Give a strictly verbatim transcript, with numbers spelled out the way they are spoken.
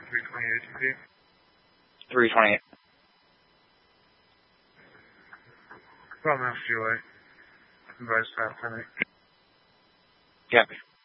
three twenty-eight. three twenty-eight. Twelve minutes too late. Advise staff tonight. Copy.